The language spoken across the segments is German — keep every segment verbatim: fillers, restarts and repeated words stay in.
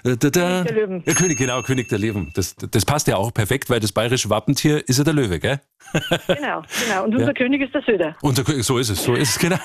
Da, da, da. König der Löwen. Ja, König, genau, König der Löwen. Das, das passt ja auch perfekt, weil das bayerische Wappentier ist ja der Löwe, gell? Genau, genau. Und unser Ja. König ist der Söder. Und der König, so ist es, so ist es, genau.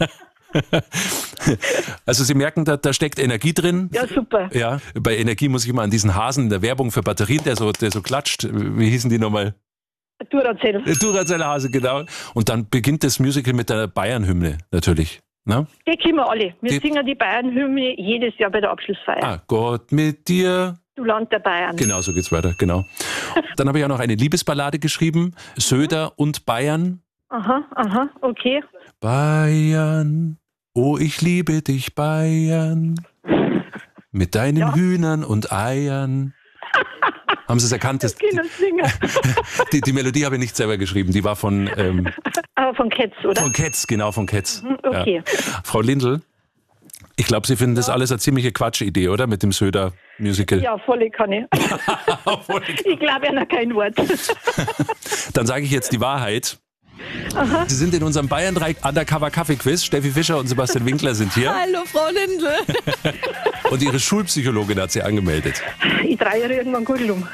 Also Sie merken, da, da steckt Energie drin. Ja, super. Ja, bei Energie muss ich immer an diesen Hasen in der Werbung für Batterien, der so, der so klatscht. Wie hießen die nochmal? Duracell. Der Duracell-Hase, genau. Und dann beginnt das Musical mit der Bayern-Hymne, natürlich. Na? Die kennen wir alle. Wir Die- singen die Bayern-Hymne jedes Jahr bei der Abschlussfeier. Ah, Gott mit dir. Du Land der Bayern. Genau, so geht's weiter, genau. Dann habe ich auch noch eine Liebesballade geschrieben. Söder und Bayern. Aha, aha, okay. Bayern, oh, ich liebe dich, Bayern. Mit deinen Ja. Hühnern und Eiern. Haben Sie es erkannt? Das, die, Kinder singen. die, die Melodie habe ich nicht selber geschrieben. Die war von, ähm, Aber von Cats, oder? von Cats, genau, von Cats. Okay. Ja. Frau Lindl, ich glaube, Sie finden das alles eine ziemliche Quatschidee, oder? Mit dem Söder-Musical. Ja, volle Kanne. Ich glaube ja noch kein Wort. Dann sage ich jetzt die Wahrheit. Sie sind in unserem Bayern drei Undercover Kaffee Quiz. Steffi Fischer und Sebastian Winkler sind hier. Hallo, Frau Lindl. Und Ihre Schulpsychologin hat Sie angemeldet. Ich drehe irgendwann Gürtel um.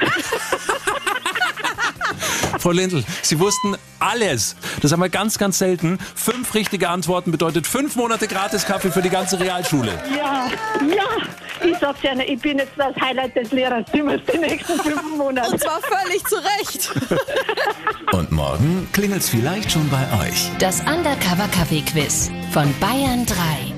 Frau Lindl, Sie wussten alles. Das haben wir ganz, ganz selten. Fünf richtige Antworten bedeutet fünf Monate gratis Kaffee für die ganze Realschule. Ja, ja. Ich sag's ja, ich bin jetzt das Highlight des Lehrerzimmers die nächsten fünf Monate. Und zwar völlig zu Recht. Und morgen klingelt's vielleicht schon bei euch. Das Undercover Kaffee Quiz von Bayern drei.